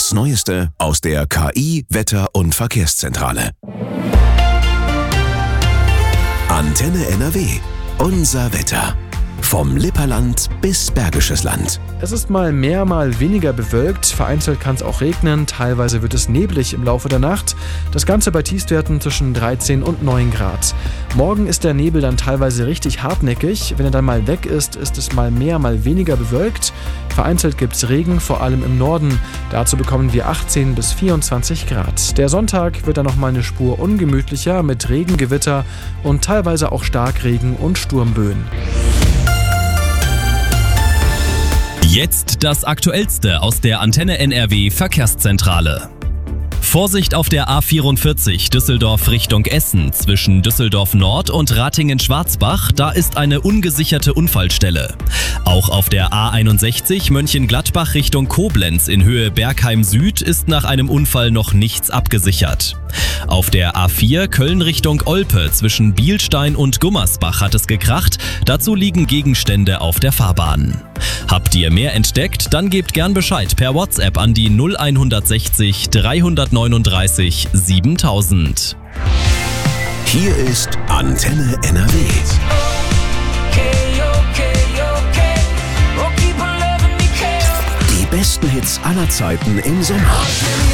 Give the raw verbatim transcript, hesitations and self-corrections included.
Das Neueste aus der K I, Wetter- und Verkehrszentrale. Antenne N R W. Unser Wetter. Vom Lipperland bis Bergisches Land. Es ist mal mehr, mal weniger bewölkt. Vereinzelt kann es auch regnen. Teilweise wird es neblig im Laufe der Nacht. Das Ganze bei Tiefstwerten zwischen dreizehn und neun Grad. Morgen ist der Nebel dann teilweise richtig hartnäckig. Wenn er dann mal weg ist, ist es mal mehr, mal weniger bewölkt. Vereinzelt gibt es Regen, vor allem im Norden. Dazu bekommen wir achtzehn bis vierundzwanzig Grad. Der Sonntag wird dann nochmal eine Spur ungemütlicher mit Regengewitter und teilweise auch Starkregen und Sturmböen. Jetzt das Aktuellste aus der Antenne N R W Verkehrszentrale. Vorsicht auf der A vierundvierzig Düsseldorf Richtung Essen zwischen Düsseldorf Nord und Ratingen-Schwarzbach, da ist eine ungesicherte Unfallstelle. Auch auf der A einundsechzig Mönchengladbach Richtung Koblenz in Höhe Bergheim Süd ist nach einem Unfall noch nichts abgesichert. Auf der A vier Köln Richtung Olpe zwischen Bielstein und Gummersbach hat es gekracht, dazu liegen Gegenstände auf der Fahrbahn. Habt ihr mehr entdeckt, dann gebt gern Bescheid per WhatsApp an die null sechzig dreihundertneununddreißig siebentausend. Hier ist Antenne N R W. Die besten Hits aller Zeiten im Sommer.